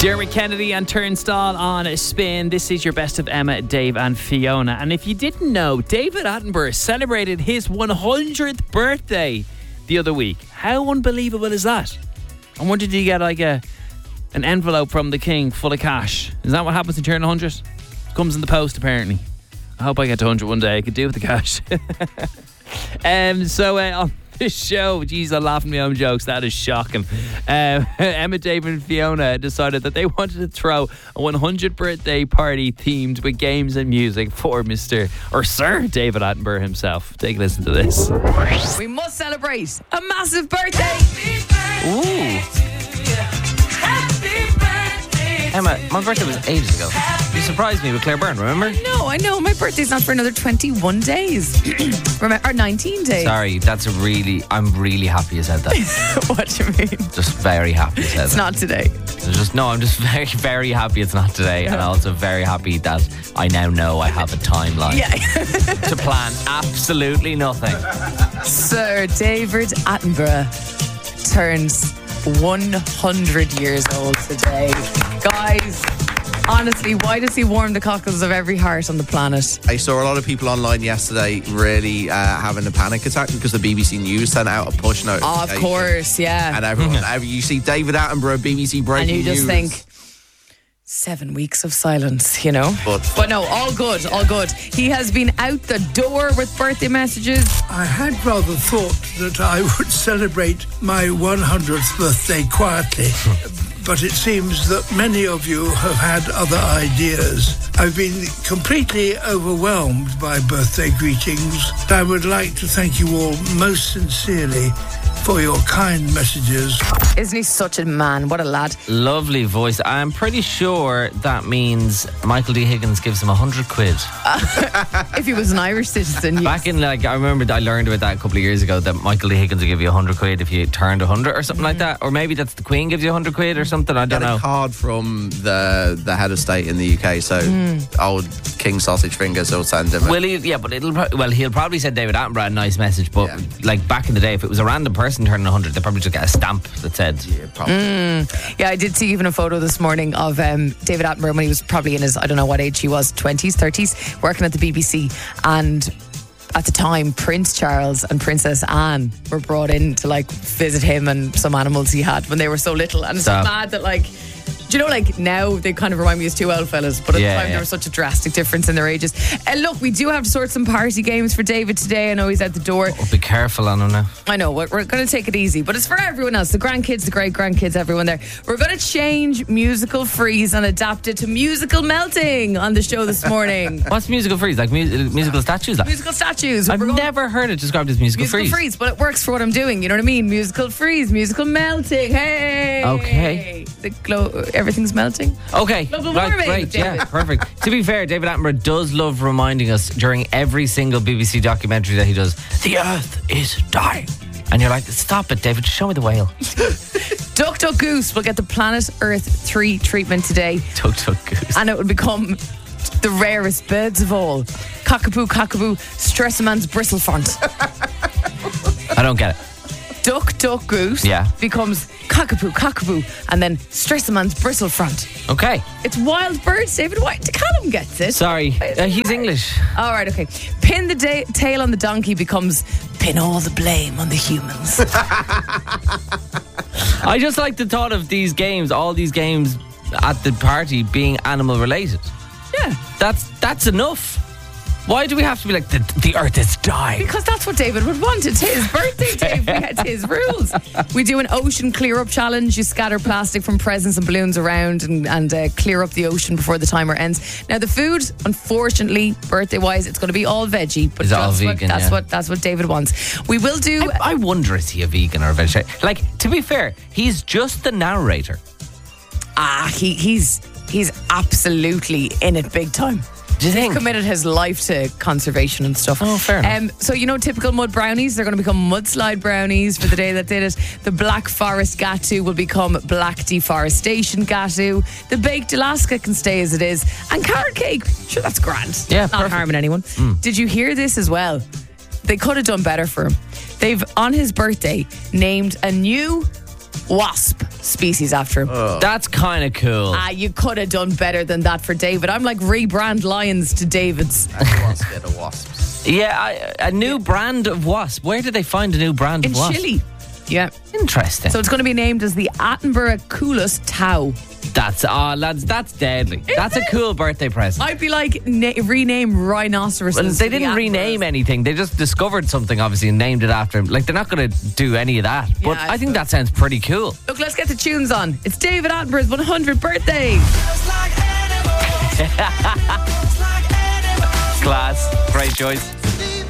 Dermot Kennedy and Turnstile on Spin. This is your best of Emma, Dave and Fiona. And if you didn't know, David Attenborough celebrated his 100th birthday the other week. How unbelievable is that? I wonder, did you get like an envelope from the king full of cash? Is that what happens when you turn 100? Comes in the post, apparently. I hope I get to 100 one day. I could do with the cash. On this show, geez, I'm laughing at my own jokes. That is shocking. Emma, Dave and Fiona decided that they wanted to throw a 100th birthday party themed with games and music for Sir David Attenborough himself. Take a listen to this. We must celebrate a massive birthday. Ooh. Emma, my birthday was ages ago. You surprised me with Claire Byrne, remember? I know. My birthday's not for another 21 days. Or 19 days. Sorry, I'm really happy you said that. What do you mean? Just very happy you said that. It's not today. I'm just very, very happy it's not today. And also very happy that I now know I have a timeline to plan absolutely nothing. Sir David Attenborough turns 100 years old today. Guys, honestly, why does he warm the cockles of every heart on the planet? I saw a lot of people online yesterday really having a panic attack because the BBC News sent out a push notification. Of course, yeah. And everyone, you see David Attenborough, BBC breaking news. And you just think, 7 weeks of silence, you know? But no, all good. He has been out the door with birthday messages. I had rather thought that I would celebrate my 100th birthday quietly, but it seems that many of you have had other ideas. I've been completely overwhelmed by birthday greetings. I would like to thank you all most sincerely for your kind messages. Isn't he such a man? What a lad. Lovely voice. I'm pretty sure that means Michael D. Higgins gives him 100 quid. If he was an Irish citizen, yes. Back in, I remember I learned about that a couple of years ago, that Michael D. Higgins would give you 100 quid if you turned 100 or something like that. Or maybe that's the Queen gives you 100 quid or something. I don't know. A card from the head of state in the UK, so old King Sausage Fingers will send him. Will he? Yeah, but he'll probably send David Attenborough a nice message. But like back in the day, if it was a random person turning 100, they probably just get a stamp that said. Yeah, probably. Yeah, I did see even a photo this morning of David Attenborough when he was probably in his, I don't know what age he was, 20s, 30s, working at the BBC. And at the time, Prince Charles and Princess Anne were brought in to visit him and some animals he had when they were so little. And it's mad that do you know, now they kind of remind me as two old fellas, but at the time there was such a drastic difference in their ages. And look, we do have to sort some party games for David today. I know he's out the door. Oh, be careful on him now. I know, we're going to take it easy, but it's for everyone else, the grandkids, the great-grandkids, everyone there. We're going to change musical freeze and adapt it to musical melting on the show this morning. What's musical freeze? Like musical statues? Musical statues. I've never heard it described as musical freeze. Musical freeze, but it works for what I'm doing, you know what I mean? Musical freeze, musical melting, hey! Okay. Everything's melting. Okay, global right, warming, great, David. yeah, perfect. To be fair, David Attenborough does love reminding us during every single BBC documentary that he does, the Earth is dying. And you're like, stop it, David, show me the whale. Duck Duck Goose will get the Planet Earth 3 treatment today. Duck Duck Goose. And it will become the rarest birds of all. Cockapoo, cockapoo, Streseman's bristlefront. I don't get it. Duck Duck Goose becomes cockapoo, cockapoo, and then Streseman's bristlefront. Okay. It's wild birds, David. Why? Callum gets it. Sorry, he's English. All right, okay. Pin the tail on the donkey becomes pin all the blame on the humans. I just like the thought of these games, all these games at the party being animal related. Yeah. That's enough. Why do we have to be like, the Earth is dying? Because that's what David would want. It's his birthday, Dave. It's his rules. We do an ocean clear-up challenge. You scatter plastic from presents and balloons around and clear up the ocean before the timer ends. Now, the food, unfortunately, birthday-wise, it's going to be all veggie. But it's all vegan, that's what David wants. We will do... I wonder, is he a vegan or a vegetarian? Like, to be fair, he's just the narrator. He's absolutely in it big time. Do you think? He's committed his life to conservation and stuff. Oh, fair enough. So, typical mud brownies, they're going to become mudslide brownies for the day that did it. The Black Forest Gattu will become Black Deforestation Gattu. The Baked Alaska can stay as it is. And carrot cake, sure, that's grand. Yeah, not harming anyone. Did you hear this as well? They could have done better for him. They've, on his birthday, named a new wasp species after him. That's kind of cool. You could have done better than that for David. I'm like, rebrand lions to David's. Everyone's scared of wasps. Yeah, a new brand of wasp. Where did they find a new brand In of wasp? Chile. Yeah. Interesting. So it's going to be named as the Attenborough Culus Tau. That's lads. That's deadly. That's a cool birthday present. I'd be like, rename rhinoceroses. Well, they to the didn't rename Attenboroughs. anything. They just discovered something, obviously, and named it after him. Like, they're not going to do any of that. But I I think suppose. that sounds pretty cool. Look, let's get the tunes on. It's David Attenborough's 100th birthday. Class. Great choice.